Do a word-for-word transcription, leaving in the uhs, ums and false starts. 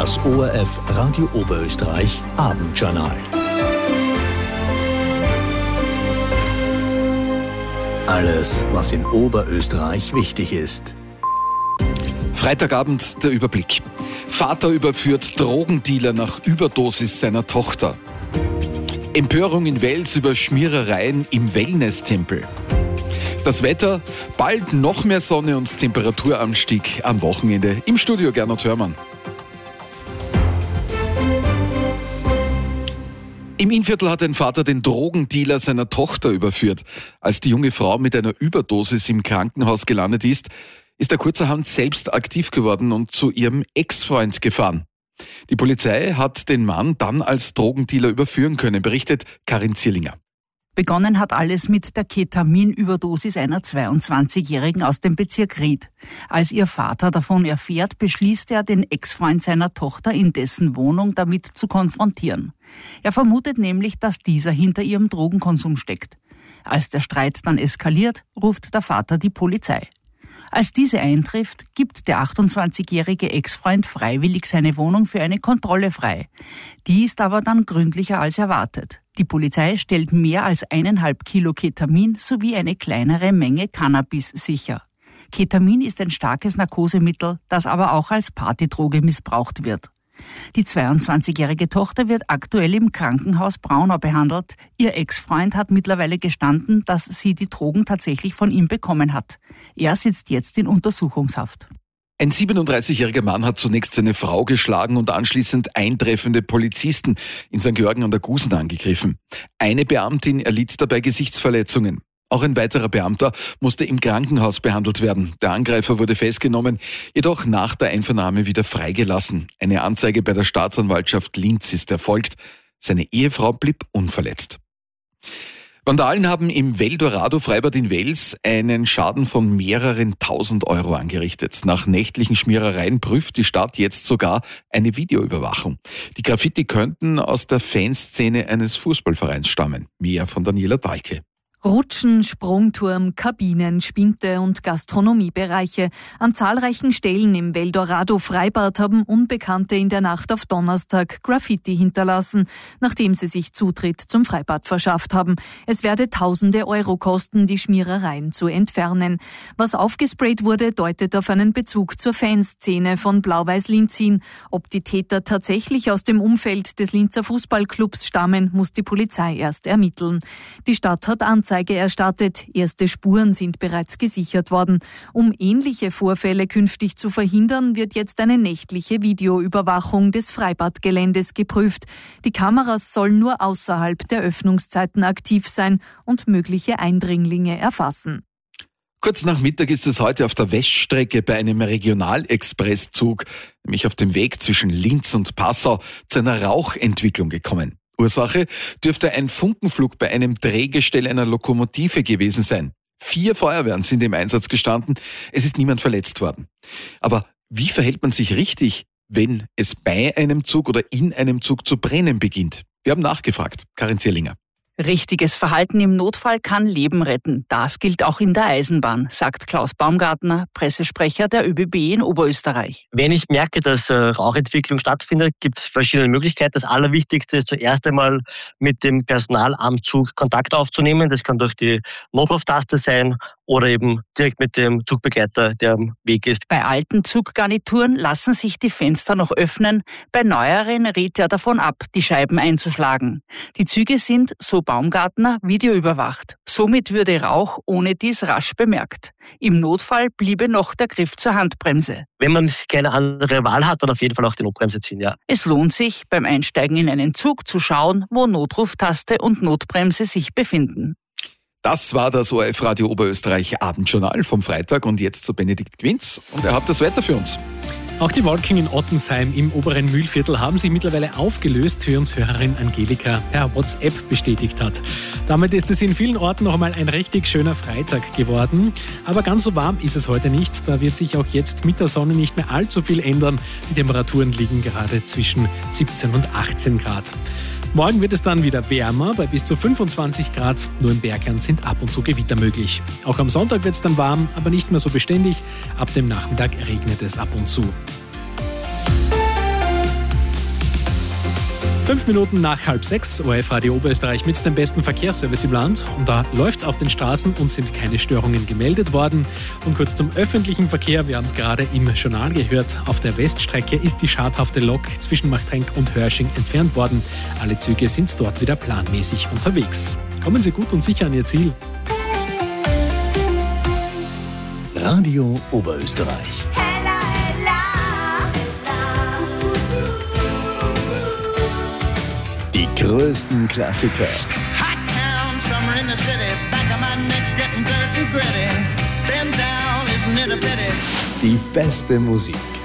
Das O R F Radio Oberösterreich Abendjournal. Alles, was in Oberösterreich wichtig ist. Freitagabend der Überblick. Vater überführt Drogendealer nach Überdosis seiner Tochter. Empörung in Wels über Schmierereien im Wellness-Tempel. Das Wetter, bald noch mehr Sonne und Temperaturanstieg am Wochenende. Im Studio Gernot Hörmann. Im Innviertel hat ein Vater den Drogendealer seiner Tochter überführt. Als die junge Frau mit einer Überdosis im Krankenhaus gelandet ist, ist er kurzerhand selbst aktiv geworden und zu ihrem Ex-Freund gefahren. Die Polizei hat den Mann dann als Drogendealer überführen können, berichtet Karin Zierlinger. Begonnen hat alles mit der Ketamin-Überdosis einer zweiundzwanzigjährigen aus dem Bezirk Ried. Als ihr Vater davon erfährt, beschließt er, den Ex-Freund seiner Tochter in dessen Wohnung damit zu konfrontieren. Er vermutet nämlich, dass dieser hinter ihrem Drogenkonsum steckt. Als der Streit dann eskaliert, ruft der Vater die Polizei. Als diese eintrifft, gibt der achtundzwanzigjährige Ex-Freund freiwillig seine Wohnung für eine Kontrolle frei. Die ist aber dann gründlicher als erwartet. Die Polizei stellt mehr als eineinhalb Kilo Ketamin sowie eine kleinere Menge Cannabis sicher. Ketamin ist ein starkes Narkosemittel, das aber auch als Partydroge missbraucht wird. Die zweiundzwanzigjährige Tochter wird aktuell im Krankenhaus Braunau behandelt. Ihr Ex-Freund hat mittlerweile gestanden, dass sie die Drogen tatsächlich von ihm bekommen hat. Er sitzt jetzt in Untersuchungshaft. Ein siebenunddreißigjähriger Mann hat zunächst seine Frau geschlagen und anschließend eintreffende Polizisten in Sankt Georgen an der Gusen angegriffen. Eine Beamtin erlitt dabei Gesichtsverletzungen. Auch ein weiterer Beamter musste im Krankenhaus behandelt werden. Der Angreifer wurde festgenommen, jedoch nach der Einvernahme wieder freigelassen. Eine Anzeige bei der Staatsanwaltschaft Linz ist erfolgt. Seine Ehefrau blieb unverletzt. Vandalen haben im Veldorado-Freibad in Wels einen Schaden von mehreren tausend Euro angerichtet. Nach nächtlichen Schmierereien prüft die Stadt jetzt sogar eine Videoüberwachung. Die Graffiti könnten aus der Fanszene eines Fußballvereins stammen. Mehr von Daniela Dahlke. Rutschen, Sprungturm, Kabinen, Spinte und Gastronomiebereiche. An zahlreichen Stellen im Veldorado-Freibad haben Unbekannte in der Nacht auf Donnerstag Graffiti hinterlassen, nachdem sie sich Zutritt zum Freibad verschafft haben. Es werde tausende Euro kosten, die Schmierereien zu entfernen. Was aufgesprayt wurde, deutet auf einen Bezug zur Fanszene von Blau-Weiß-Linz hin. Ob die Täter tatsächlich aus dem Umfeld des Linzer Fußballclubs stammen, muss die Polizei erst ermitteln. Die Stadt hat Anzeige erstattet. Erste Spuren sind bereits gesichert worden. Um ähnliche Vorfälle künftig zu verhindern, wird jetzt eine nächtliche Videoüberwachung des Freibadgeländes geprüft. Die Kameras sollen nur außerhalb der Öffnungszeiten aktiv sein und mögliche Eindringlinge erfassen. Kurz nach Mittag ist es heute auf der Weststrecke bei einem Regionalexpresszug, nämlich auf dem Weg zwischen Linz und Passau, zu einer Rauchentwicklung gekommen. Ursache dürfte ein Funkenflug bei einem Drehgestell einer Lokomotive gewesen sein. Vier Feuerwehren sind im Einsatz gestanden, es ist niemand verletzt worden. Aber wie verhält man sich richtig, wenn es bei einem Zug oder in einem Zug zu brennen beginnt? Wir haben nachgefragt. Karin Zierlinger. Richtiges Verhalten im Notfall kann Leben retten. Das gilt auch in der Eisenbahn, sagt Klaus Baumgartner, Pressesprecher der ÖBB in Oberösterreich. Wenn ich merke, dass äh, Rauchentwicklung stattfindet, gibt es verschiedene Möglichkeiten. Das Allerwichtigste ist zuerst einmal mit dem Personal am Zug Kontakt aufzunehmen. Das kann durch die Notruftaste sein oder eben direkt mit dem Zugbegleiter, der am Weg ist. Bei alten Zuggarnituren lassen sich die Fenster noch öffnen. Bei neueren rät er davon ab, die Scheiben einzuschlagen. Die Züge sind, so Baumgartner, videoüberwacht. Somit würde Rauch ohne dies rasch bemerkt. Im Notfall bliebe noch der Griff zur Handbremse. Wenn man keine andere Wahl hat, dann auf jeden Fall auch die Notbremse ziehen, ja. Es lohnt sich, beim Einsteigen in einen Zug zu schauen, wo Notruftaste und Notbremse sich befinden. Das war das O R F Radio Oberösterreich Abendjournal vom Freitag und jetzt zu Benedikt Gwinz und er hat das Wetter für uns. Auch die Wolken in Ottensheim im oberen Mühlviertel haben sich mittlerweile aufgelöst, wie uns Hörerin Angelika per WhatsApp bestätigt hat. Damit ist es in vielen Orten noch einmal ein richtig schöner Freitag geworden. Aber ganz so warm ist es heute nicht. Da wird sich auch jetzt mit der Sonne nicht mehr allzu viel ändern. Die Temperaturen liegen gerade zwischen siebzehn und achtzehn Grad. Morgen wird es dann wieder wärmer, bei bis zu fünfundzwanzig Grad. Nur im Bergland sind ab und zu Gewitter möglich. Auch am Sonntag wird es dann warm, aber nicht mehr so beständig. Ab dem Nachmittag regnet es ab und zu. Fünf Minuten nach halb sechs, O R F Radio Oberösterreich mit dem besten Verkehrsservice im Land. Und da läuft es auf den Straßen und sind keine Störungen gemeldet worden. Und kurz zum öffentlichen Verkehr, wir haben es gerade im Journal gehört, auf der Weststrecke ist die schadhafte Lok zwischen Machtrenk und Hörsching entfernt worden. Alle Züge sind dort wieder planmäßig unterwegs. Kommen Sie gut und sicher an Ihr Ziel. Radio Oberösterreich. Die größten Klassiker. Hot town, summer in the city, back of my neck getting dirt and gritty. Bend down, isn't it a pity? Die beste Musik.